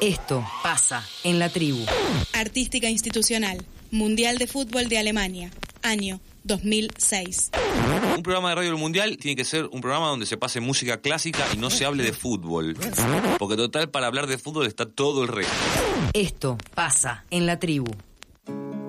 Esto pasa en la tribu. Artística institucional. Mundial de Fútbol de Alemania. Año 2006. Un programa de radio del Mundial tiene que ser un programa donde se pase música clásica y no se hable de fútbol. Porque total, para hablar de fútbol está todo el resto. Esto pasa en la tribu.